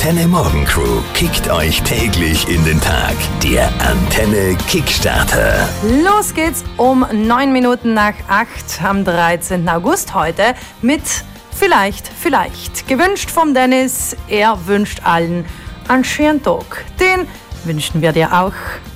Antenne Morgen Crew kickt euch täglich in den Tag. Der Antenne Kickstarter. Los geht's um 9 Minuten nach 8 am 13. August heute mit Vielleicht. Gewünscht vom Dennis, er wünscht allen einen schönen Tag. Den wünschen wir dir auch.